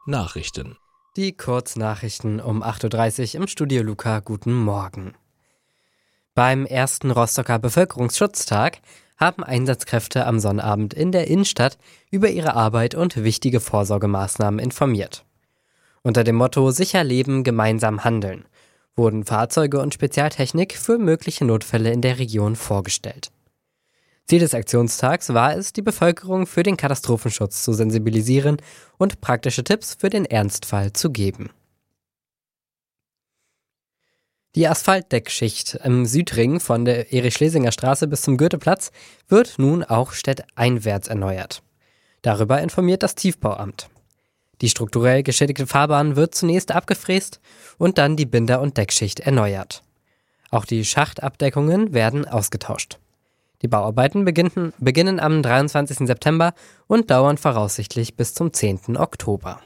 Nachrichten. Die Kurznachrichten um 8.30 Uhr im Studio Luca. Guten Morgen. Beim ersten Rostocker Bevölkerungsschutztag haben Einsatzkräfte am Sonnabend in der Innenstadt über ihre Arbeit und wichtige Vorsorgemaßnahmen informiert. Unter dem Motto Sicher leben, gemeinsam handeln wurden Fahrzeuge und Spezialtechnik für mögliche Notfälle in der Region vorgestellt. Ziel des Aktionstags war es, die Bevölkerung für den Katastrophenschutz zu sensibilisieren und praktische Tipps für den Ernstfall zu geben. Die Asphaltdeckschicht im Südring von der Erich-Schlesinger Straße bis zum Goetheplatz wird nun auch städteinwärts erneuert. Darüber informiert das Tiefbauamt. Die strukturell geschädigte Fahrbahn wird zunächst abgefräst und dann die Binder- und Deckschicht erneuert. Auch die Schachtabdeckungen werden ausgetauscht. Die Bauarbeiten beginnen am 23. September und dauern voraussichtlich bis zum 10. Oktober.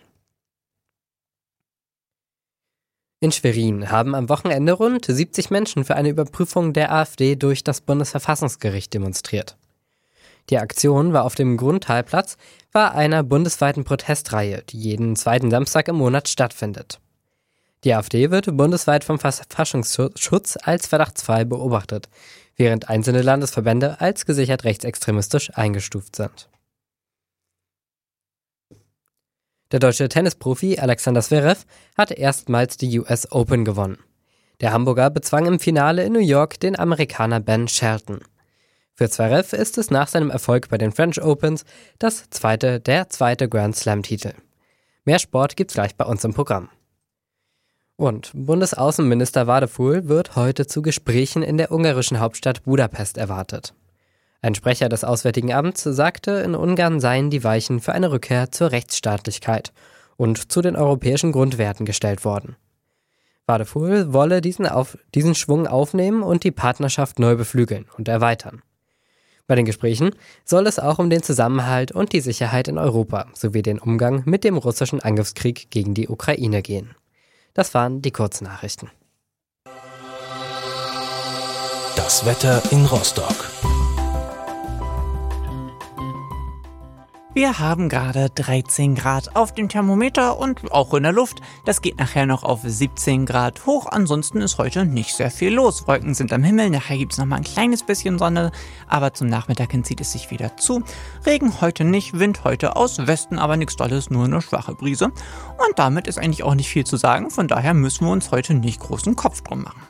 In Schwerin haben am Wochenende rund 70 Menschen für eine Überprüfung der AfD durch das Bundesverfassungsgericht demonstriert. Die Aktion war auf dem Grundtalplatz bei einer bundesweiten Protestreihe, die jeden zweiten Samstag im Monat stattfindet. Die AfD wird bundesweit vom Verfassungsschutz als verdachtsfrei beobachtet, während einzelne Landesverbände als gesichert rechtsextremistisch eingestuft sind. Der deutsche Tennisprofi Alexander Zverev hat erstmals die US Open gewonnen. Der Hamburger bezwang im Finale in New York den Amerikaner Ben Shelton. Für Zverev ist es nach seinem Erfolg bei den French Opens der zweite Grand Slam-Titel. Mehr Sport gibt's gleich bei uns im Programm. Und Bundesaußenminister Vardaful wird heute zu Gesprächen in der ungarischen Hauptstadt Budapest erwartet. Ein Sprecher des Auswärtigen Amts sagte, in Ungarn seien die Weichen für eine Rückkehr zur Rechtsstaatlichkeit und zu den europäischen Grundwerten gestellt worden. Vardaful wolle diesen Schwung aufnehmen und die Partnerschaft neu beflügeln und erweitern. Bei den Gesprächen soll es auch um den Zusammenhalt und die Sicherheit in Europa sowie den Umgang mit dem russischen Angriffskrieg gegen die Ukraine gehen. Das waren die Kurznachrichten. Das Wetter in Rostock. Wir haben gerade 13 Grad auf dem Thermometer und auch in der Luft. Das geht nachher noch auf 17 Grad hoch. Ansonsten ist heute nicht sehr viel los. Wolken sind am Himmel, nachher gibt es nochmal ein kleines bisschen Sonne. Aber zum Nachmittag hin zieht es sich wieder zu. Regen heute nicht, Wind heute aus Westen, aber nichts Dolles, nur eine schwache Brise. Und damit ist eigentlich auch nicht viel zu sagen. Von daher müssen wir uns heute nicht großen Kopf drum machen.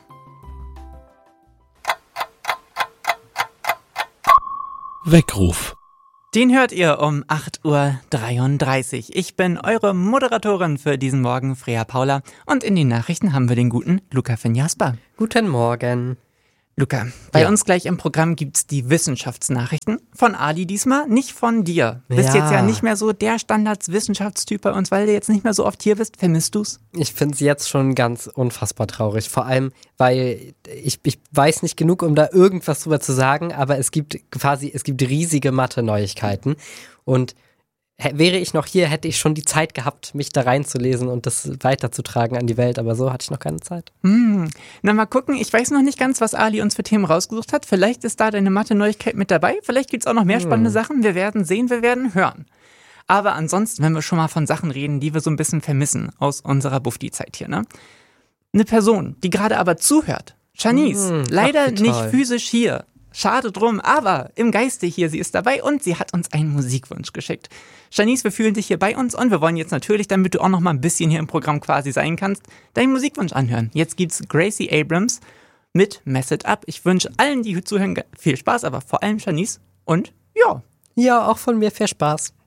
Weckruf. Den hört ihr um 8.33 Uhr. Ich bin eure Moderatorin für diesen Morgen, Freya Paula. Und in den Nachrichten haben wir den guten Luca von Jasper. Guten Morgen. Luca, bei uns gleich im Programm gibt's die Wissenschaftsnachrichten. Von Ali diesmal, nicht von dir. Bist jetzt ja nicht mehr so der Standards-Wissenschaftstyp bei uns, weil du jetzt nicht mehr so oft hier bist. Vermisst du's? Ich finde es jetzt schon ganz unfassbar traurig. Vor allem, weil ich weiß nicht genug, um da irgendwas drüber zu sagen, aber es gibt riesige Mathe-Neuigkeiten. Und wäre ich noch hier, hätte ich schon die Zeit gehabt, mich da reinzulesen und das weiterzutragen an die Welt, aber so hatte ich noch keine Zeit. Na, mal gucken, ich weiß noch nicht ganz, was Ali uns für Themen rausgesucht hat. Vielleicht ist da deine Mathe-Neuigkeit mit dabei, vielleicht gibt's auch noch mehr spannende Sachen. Wir werden sehen, wir werden hören. Aber ansonsten, wenn wir schon mal von Sachen reden, die wir so ein bisschen vermissen aus unserer Bufti-Zeit hier, ne? Eine Person, die gerade aber zuhört, Janice, leider nicht physisch hier. Schade drum, aber im Geiste hier, sie ist dabei und sie hat uns einen Musikwunsch geschickt. Janice, wir fühlen dich hier bei uns und wir wollen jetzt natürlich, damit du auch noch mal ein bisschen hier im Programm quasi sein kannst, deinen Musikwunsch anhören. Jetzt gibt's Gracie Abrams mit Mess It Up. Ich wünsche allen, die zuhören, viel Spaß, aber vor allem Janice und ja. Ja, auch von mir viel Spaß.